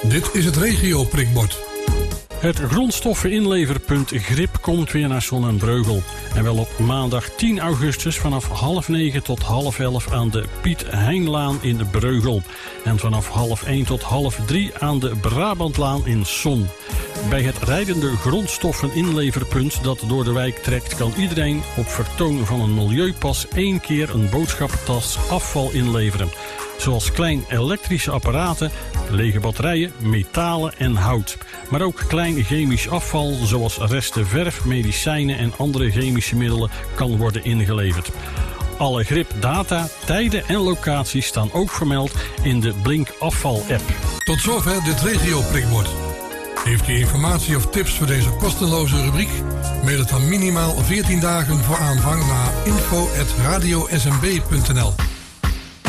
Dit is het regio-prikbord. Het grondstoffeninleverpunt Grip komt weer naar Zon en Breugel. En wel op maandag 10 augustus vanaf 8:30 tot 10:30 aan de Piet Heinlaan in Breugel. En vanaf 12:30 tot 2:30 aan de Brabantlaan in Zon. Bij het rijdende grondstoffeninleverpunt dat door de wijk trekt, kan iedereen op vertoon van een milieupas 1 keer een boodschappentas afval inleveren. Zoals klein elektrische apparaten, lege batterijen, metalen en hout. Maar ook klein chemisch afval zoals resten verf, medicijnen en andere chemische middelen kan worden ingeleverd. Alle Grip-data, tijden en locaties staan ook vermeld in de Blink Afval-app. Tot zover dit regio-prikbord. Heeft u informatie of tips voor deze kosteloze rubriek? Mail het dan minimaal 14 dagen voor aanvang naar info@radiosmb.nl.